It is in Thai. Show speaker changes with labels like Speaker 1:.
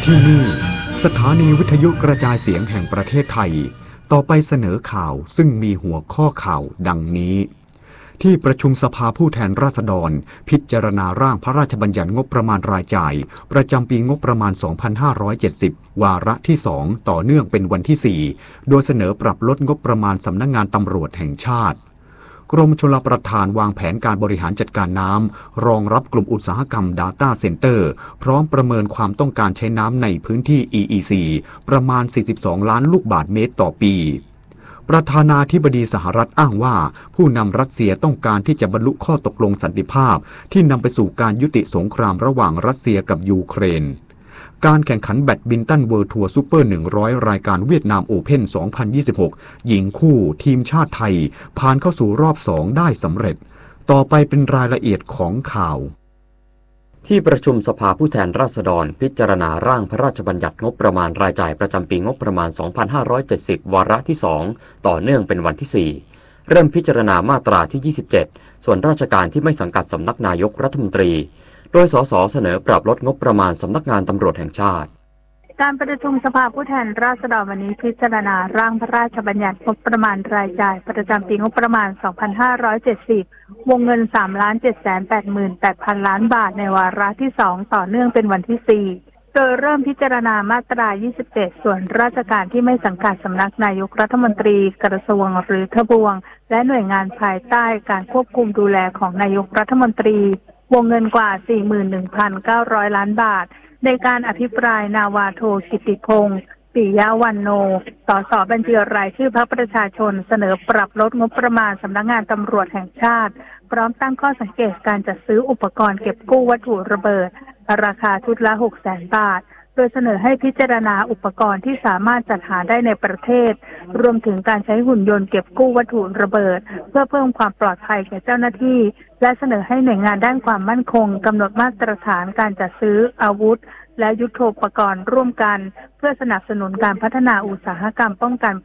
Speaker 1: ที่นี่สถานีวิทยุกระจายเสียงแห่งประเทศไทยต่อไปเสนอข่าวซึ่งมีหัวข้อข่าวดังนี้ที่ประชุมสภาผู้แทนราษฎรพิจารณาร่างพระราชบัญญัติงบประมาณรายจ่ายประจำปีงบประมาณ 2570 วาระที่ 2 ต่อเนื่องเป็นวันที่ 4 โดยเสนอปรับลดงบประมาณสำนักงานตำรวจแห่งชาติกรมชลประทานวางแผนการบริหารจัดการน้ำรองรับกลุ่มอุตสาหกรรม Data Center พร้อมประเมินความต้องการใช้น้ำในพื้นที่ EEC ประมาณ 42 ล้านลูกบาศก์เมตรต่อปีประธานาธิบดีสหรัฐอ้างว่าผู้นำรัสเซียต้องการที่จะบรรลุข้อตกลงสันติภาพที่นำไปสู่การยุติสงครามระหว่างรัสเซียกับยูเครนการแข่งขันแบดมินตันเวิลด์ทัวร์ซูเปอร์ 100 รายการเวียดนามโอเพ่น 2026 หญิงคู่ทีมชาติไทยผ่านเข้าสู่รอบ 2 ได้สำเร็จต่อไปเป็นรายละเอียดของข่าว
Speaker 2: ที่ประชุมสภาผู้แทนราษฎรพิจารณาร่างพระราชบัญญัติงบประมาณรายจ่ายประจำปีงบประมาณ 2570 วาระที่ 2 ต่อเนื่องเป็นวันที่ 4 เริ่มพิจารณามาตราที่ 27 ส่วนราชการที่ไม่สังกัดสำนักนายกรัฐมนตรีโดยสสเสนอปรับลดงบประมาณสำนักงานตำรวจแห่งชาติ
Speaker 3: การประชุมสภาผู้แทนราษฎรวันนี้พิจารณาร่างพระราชบัญญัติงบประมาณรายจ่ายประจำปีงบประมาณ 2570 วงเงิน 3,788,000 ล้านบาทในวาระที่ 2 ต่อเนื่องเป็นวันที่ 4 โดยเริ่มพิจารณามาตรา 27 ส่วนราชการที่ไม่สังกัดสำนักนายกรัฐมนตรีกระทรวงหรือทบวงและหน่วยงานภายใต้การควบคุมดูแลของนายกรัฐมนตรีวงเงินกว่า 41,900 ล้านบาทในการอภิปรายนาวาโทกิติพงศ์ปิยะวันโนสสบัญชีรายชื่อพรรคประชาชนเสนอปรับลดงบประมาณสำนักงานตำรวจแห่งชาติพร้อมตั้งข้อสังเกตการจัดซื้ออุปกรณ์เก็บกู้วัตถุระเบิดราคาชุดละ 600,000 บาทโดยเสนอให้พิจารณาอุปกรณ์ที่สามารถจัดหาได้ในประเทศรวมถึงการใช้หุ่นยนต์เก็บกู้วัตถุระเบิดเพื่อเพิ่มความปลอดภัยแก่เจ้าหน้าที่และเสนอให้หน่วยงานด้านความมั่นคงกำหนดมาตรฐานการจัดซื้ออาวุธและยุทโธปกรณ์ร่วมกันเพื่อสนับสนุนการพัฒนาอุตสาหกรรมป้องกัน